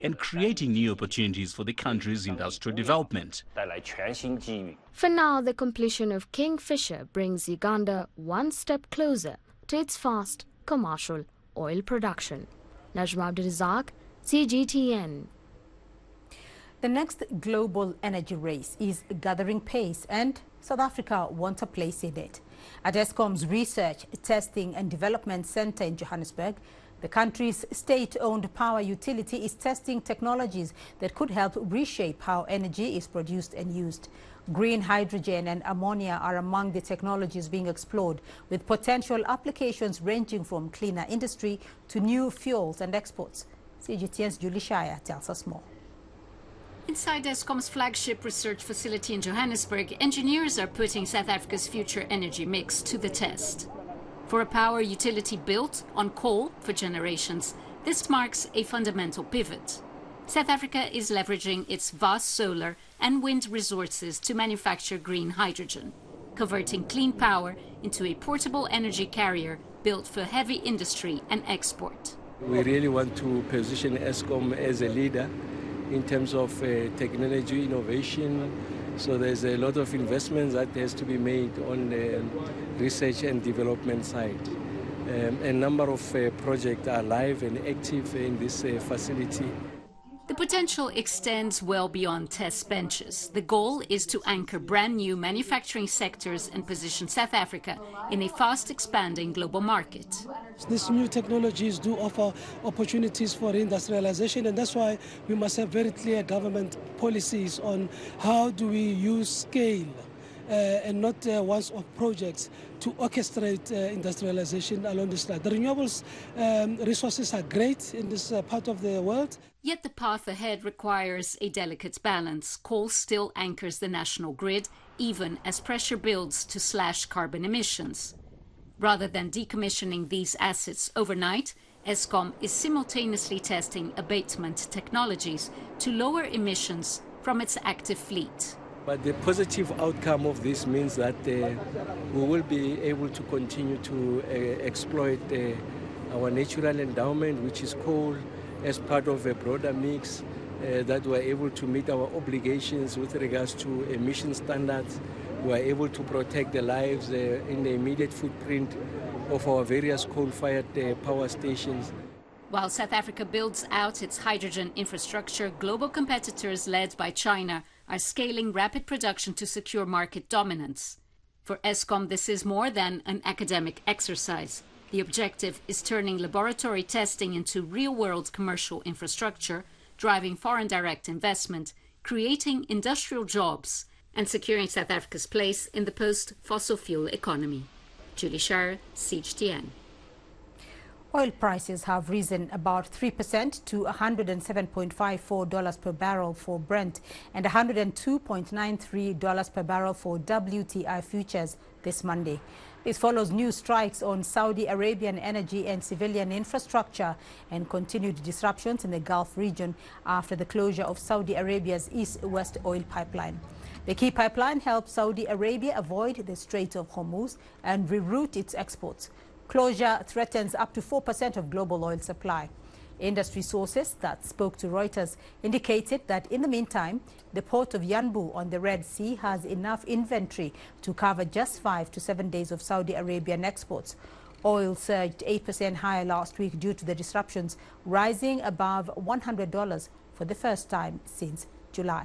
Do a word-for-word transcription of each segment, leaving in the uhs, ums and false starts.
and creating new opportunities for the country's industrial development. For now, the completion of Kingfisher brings Uganda one step closer to its fast commercial oil production. Najma Abdurazak, C G T N. The next global energy race is gathering pace, and South Africa wants a place in it. At Eskom's Research, Testing and Development Center in Johannesburg, the country's state-owned power utility is testing technologies that could help reshape how energy is produced and used. Green hydrogen and ammonia are among the technologies being explored, with potential applications ranging from cleaner industry to new fuels and exports. C G T N's Julie Shire tells us more. Inside Eskom's flagship research facility in Johannesburg, engineers are putting South Africa's future energy mix to the test. For a power utility built on coal for generations, this marks a fundamental pivot. South Africa is leveraging its vast solar and wind resources to manufacture green hydrogen, converting clean power into a portable energy carrier built for heavy industry and export. We really want to position Eskom as a leader in terms of uh, technology innovation. So there's a lot of investments that has to be made on the research and development side. Um, a number of uh, projects are live and active in this uh, facility. The potential extends well beyond test benches. The goal is to anchor brand new manufacturing sectors and position South Africa in a fast expanding global market. These new technologies do offer opportunities for industrialization, and that's why we must have very clear government policies on how do we use scale uh, and not uh, once-off projects to orchestrate uh, industrialization along this line. The renewables um, resources are great in this uh, part of the world. Yet the path ahead requires a delicate balance. Coal still anchors the national grid, even as pressure builds to slash carbon emissions. Rather than decommissioning these assets overnight, Eskom is simultaneously testing abatement technologies to lower emissions from its active fleet. But the positive outcome of this means that uh, we will be able to continue to uh, exploit uh, our natural endowment, which is coal, as part of a broader mix, uh, that we're able to meet our obligations with regards to emission standards. We are able to protect the lives uh, in the immediate footprint of our various coal-fired uh, power stations. While South Africa builds out its hydrogen infrastructure, global competitors led by China are scaling rapid production to secure market dominance. For Eskom, this is more than an academic exercise. The objective is turning laboratory testing into real-world commercial infrastructure, driving foreign direct investment, creating industrial jobs, and securing South Africa's place in the post-fossil fuel economy. Julie Shire, C G T N. Oil prices have risen about three percent to one hundred seven point five four dollars per barrel for Brent and one hundred two point nine three dollars per barrel for W T I futures this Monday. This follows new strikes on Saudi Arabian energy and civilian infrastructure and continued disruptions in the Gulf region after the closure of Saudi Arabia's East-West oil pipeline. The key pipeline helps Saudi Arabia avoid the Strait of Hormuz and reroute its exports. Closure threatens up to four percent of global oil supply. Industry sources that spoke to Reuters indicated that in the meantime, the port of Yanbu on the Red Sea has enough inventory to cover just five to seven days of Saudi Arabian exports. Oil surged eight percent higher last week due to the disruptions, rising above one hundred dollars for the first time since July.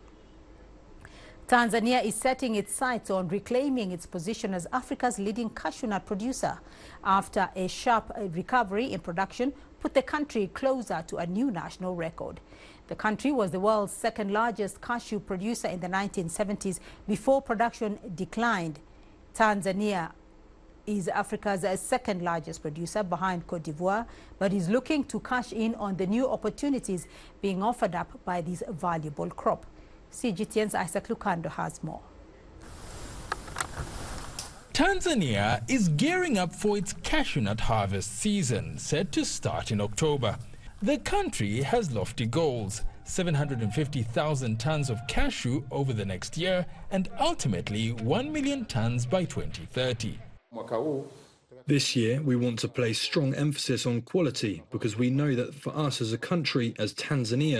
Tanzania is setting its sights on reclaiming its position as Africa's leading cashew nut producer after a sharp recovery in production put the country closer to a new national record. The country was the world's second largest cashew producer in the nineteen seventies before production declined. Tanzania is Africa's second largest producer behind Cote d'Ivoire, but is looking to cash in on the new opportunities being offered up by this valuable crop. C G T N's Isaac Lukando has more. Tanzania is gearing up for its cashew nut harvest season, set to start in October. The country has lofty goals, seven hundred fifty thousand tons of cashew over the next year and ultimately one million tons by twenty thirty. This year, we want to place strong emphasis on quality because we know that for us as a country, as Tanzania,